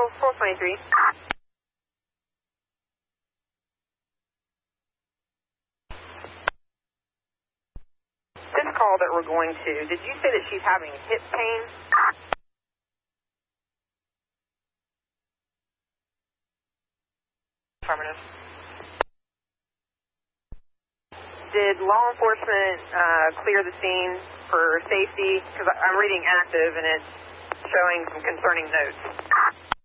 423. This call that we're going to, did you say that she's having hip pain? Affirmative. Did law enforcement clear the scene for safety? Because I'm reading active and it's showing some concerning notes.